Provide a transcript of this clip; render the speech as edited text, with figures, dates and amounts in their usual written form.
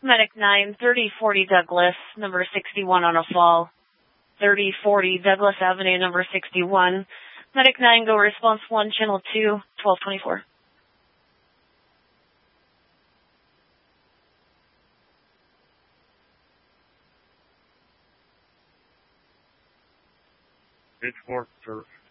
Medic 9, 3040 Douglas, number 61 on a fall. 3040 Douglas Avenue, number 61. Medic 9, go response 1, channel 2, 1224. Pitchfork, service.